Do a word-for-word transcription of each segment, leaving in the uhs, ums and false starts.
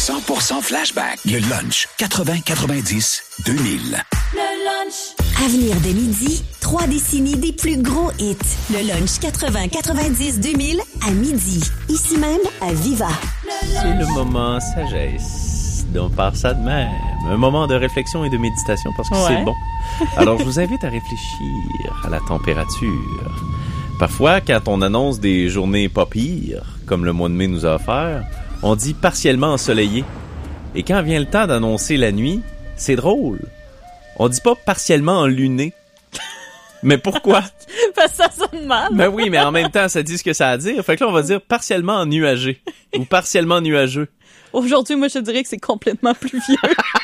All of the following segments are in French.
cent pour cent Flashback. Le lunch quatre-vingts quatre-vingt-dix deux mille. Le lunch. Avenir de midi, trois décennies des plus gros hits. Le lunch quatre-vingts quatre-vingt-dix deux mille à midi. Ici même à Viva. C'est le moment sagesse. Donc, par ça de même. Un moment de réflexion et de méditation parce que ouais. c'est bon. Alors, je vous invite à réfléchir à la température. Parfois, quand on annonce des journées pas pires, comme le mois de mai nous a offert, on dit partiellement ensoleillé. Et quand vient le temps d'annoncer la nuit, c'est drôle. On dit pas partiellement enluné. Mais pourquoi? Parce que ça sonne mal. Ben oui, mais en même temps, ça dit ce que ça a à dire. Fait que là, on va dire partiellement ennuagé ou partiellement nuageux. Aujourd'hui, moi, je dirais que c'est complètement pluvieux.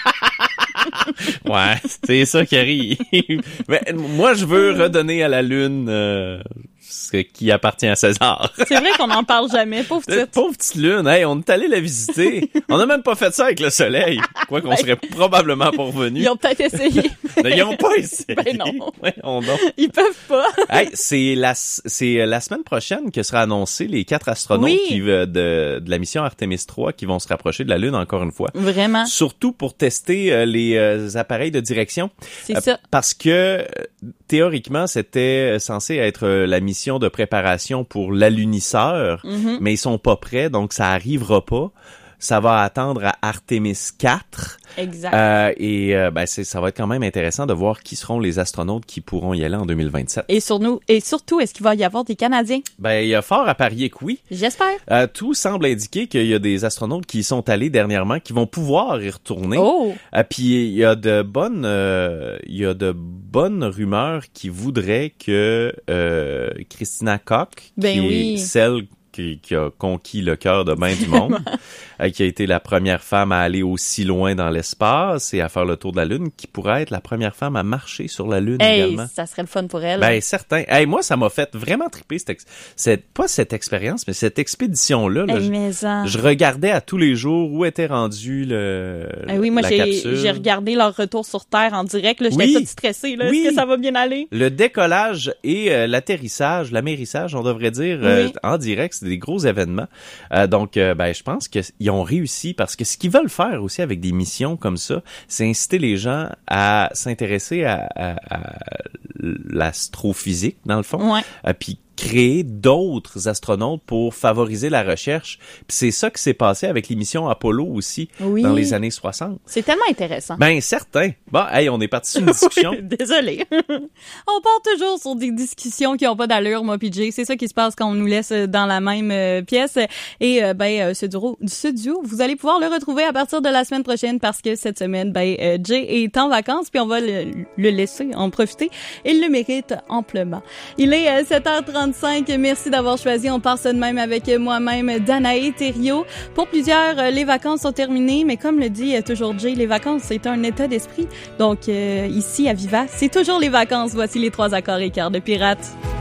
Ouais, c'est ça qui arrive. Mais moi, je veux redonner à la Lune euh, ce qui appartient à César. C'est vrai qu'on n'en parle jamais, pauvre petite. Pauvre petite Lune, hey, on est allé la visiter. On n'a même pas fait ça avec le soleil. Quoi qu'on ben, serait probablement pas revenus. Ils ont peut-être essayé. Mais... Ils ont pas essayé. Ben non. Ouais, on non. Ils peuvent pas. Hey, c'est la, c'est la semaine prochaine que sera annoncé les quatre astronautes oui. qui, de, de la mission Artemis trois qui vont se rapprocher de la Lune encore une fois. Vraiment. Surtout pour tester euh, les euh, appareils de direction. C'est euh, ça. Parce que euh, théoriquement, c'était censé être euh, la mission de préparation pour l'alunisseur, mm-hmm. mais ils sont pas prêts, donc ça arrivera pas. Ça va attendre à Artemis quatre. Exact. Euh, et euh, ben c'est, ça va être quand même intéressant de voir qui seront les astronautes qui pourront y aller en deux mille vingt-sept. Et, sur nous, et surtout, est-ce qu'il va y avoir des Canadiens? Ben, il y a fort à parier que oui. J'espère. Euh, tout semble indiquer qu'il y a des astronautes qui y sont allés dernièrement, qui vont pouvoir y retourner. Oh! Euh, puis il y a de bonnes, euh, il y a de bonnes rumeurs qui voudraient que euh, Christina Koch, ben qui oui. est celle Qui, qui a conquis le cœur de bien du monde, euh, qui a été la première femme à aller aussi loin dans l'espace et à faire le tour de la Lune, qui pourrait être la première femme à marcher sur la Lune hey, également. Ça serait le fun pour elle. Ben certain. Hey, moi, ça m'a fait vraiment triper cette, ex- cette pas cette expérience, mais cette expédition-là. Là, hey, je, mais ça... je regardais à tous les jours où était rendu le hey, oui, moi, la j'ai, capsule. j'ai regardé leur retour sur Terre en direct. Là, j'étais oui. toute stressée. Là. Oui. Est-ce que ça va bien aller? Le décollage et euh, l'atterrissage, l'amérissage, on devrait dire, euh, oui. en direct, c'est des gros événements. Euh, donc, euh, ben, je pense qu'ils ont réussi parce que ce qu'ils veulent faire aussi avec des missions comme ça, c'est inciter les gens à s'intéresser à, à, à l'astrophysique, dans le fond. Ouais. Euh, puis créer d'autres astronautes pour favoriser la recherche. Puis c'est ça qui s'est passé avec les missions Apollo aussi, oui. dans les années soixante. C'est tellement intéressant. Ben, certain. Bon, hey, on est parti sur une discussion. Oui, désolé. On part toujours sur des discussions qui ont pas d'allure, moi puis Jay. C'est ça qui se passe quand on nous laisse dans la même euh, pièce. Et euh, ben, euh, ce duo, ce duo, vous allez pouvoir le retrouver à partir de la semaine prochaine parce que cette semaine, ben, euh, Jay est en vacances puis on va le, le laisser en profiter. Il le mérite amplement. Il est euh, sept heures trente-cinq. Merci d'avoir choisi. On part ça de même avec moi-même, Danae Thériault. Pour plusieurs, les vacances sont terminées, mais comme le dit toujours Jay, les vacances, c'est un état d'esprit. Donc, euh, ici, à Viva, c'est toujours les vacances. Voici les trois accords et quarts de Pirates.